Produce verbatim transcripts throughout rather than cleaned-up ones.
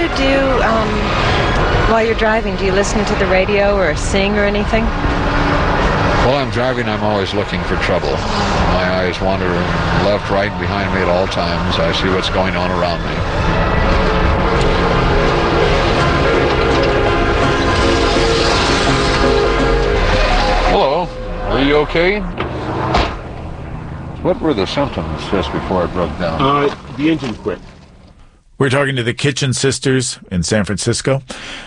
you do um, while you're driving? Do you listen to the radio or sing or anything? While I'm driving, I'm always looking for trouble. My eyes wander left, right, and behind me at all times. I see what's going on around me. Hello, are you okay? What were the symptoms just before it broke down? Uh, the engine quit. We're talking to the Kitchen Sisters in San Francisco.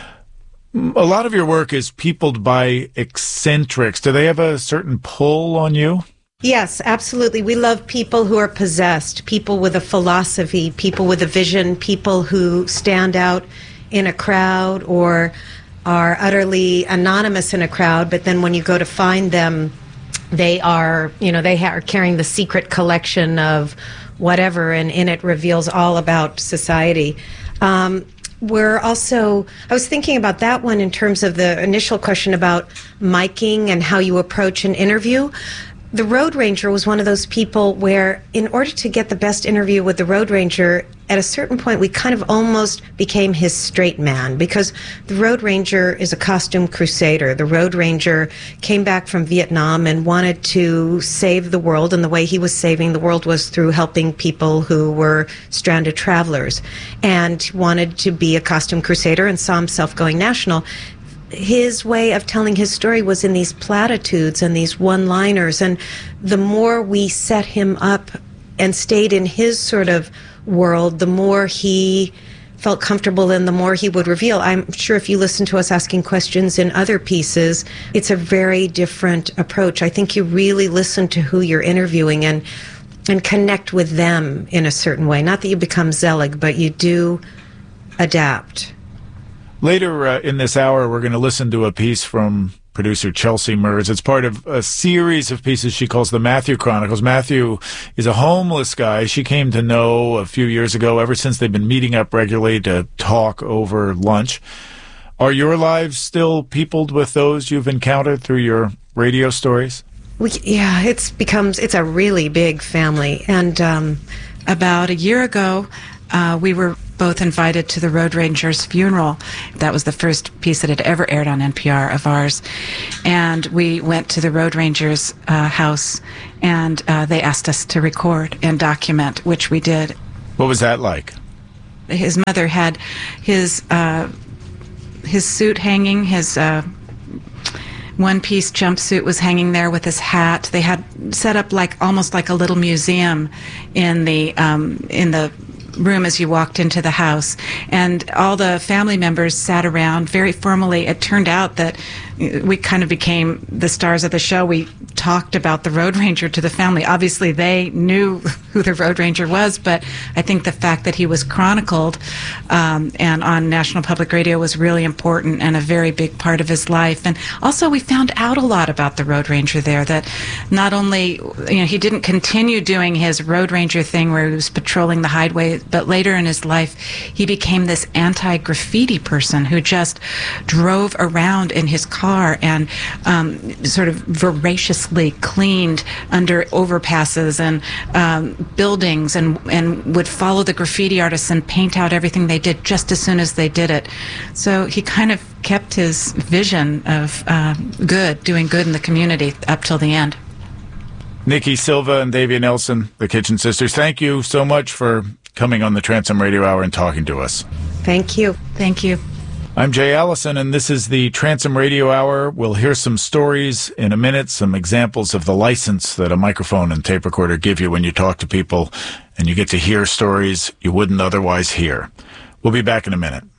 A lot of your work is peopled by eccentrics. Do they have a certain pull on you? Yes, absolutely. We love people who are possessed, people with a philosophy, people with a vision, people who stand out in a crowd or are utterly anonymous in a crowd, but then when you go to find them, they are, you know, they are carrying the secret collection of whatever, and in it reveals all about society. Um, we're also, I was thinking about that one in terms of the initial question about miking and how you approach an interview. The Road Ranger was one of those people where, in order to get the best interview with the Road Ranger, at a certain point we kind of almost became his straight man, because the Road Ranger is a costume crusader. The Road Ranger came back from Vietnam and wanted to save the world, and the way he was saving the world was through helping people who were stranded travelers, and wanted to be a costume crusader and saw himself going national. His way of telling his story was in these platitudes and these one-liners, and the more we set him up and stayed in his sort of world, the more he felt comfortable and the more he would reveal. I'm sure if you listen to us asking questions in other pieces, it's a very different approach. I think you really listen to who you're interviewing and and connect with them in a certain way. Not that you become Zelig, but you do adapt. Later uh, in this hour, we're going to listen to a piece from producer Chelsea Merz. It's part of a series of pieces she calls the Matthew Chronicles. Matthew is a homeless guy she came to know a few years ago. Ever since, they've been meeting up regularly to talk over lunch. Are your lives still peopled with those you've encountered through your radio stories? We, yeah, it's becomes it's a really big family. And um, about a year ago, uh, we were both invited to the Road Ranger's funeral. That was the first piece that had ever aired on N P R of ours. And we went to the Road Ranger's uh, house, and uh, they asked us to record and document, which we did. What was that like? His mother had his uh, his suit hanging, his uh, one-piece jumpsuit was hanging there with his hat. They had set up like almost like a little museum in the um, in the room as you walked into the house, and all the family members sat around very formally. It turned out that we kind of became the stars of the show. We talked about the Road Ranger to the family. Obviously, they knew who the Road Ranger was, but I think the fact that he was chronicled um, and on National Public Radio was really important and a very big part of his life. And also, we found out a lot about the Road Ranger there, that not only, you know, he didn't continue doing his Road Ranger thing where he was patrolling the highway, but later in his life, he became this anti-graffiti person who just drove around in his car and um, sort of voraciously cleaned under overpasses and um, buildings, and, and would follow the graffiti artists and paint out everything they did just as soon as they did it. So he kind of kept his vision of uh, good, doing good in the community up till the end. Nikki Silva and Davia Nelson, the Kitchen Sisters, thank you so much for coming on the Transom Radio Hour and talking to us. Thank you. Thank you. I'm Jay Allison, and this is the Transom Radio Hour. We'll hear some stories in a minute, some examples of the license that a microphone and tape recorder give you when you talk to people, and you get to hear stories you wouldn't otherwise hear. We'll be back in a minute.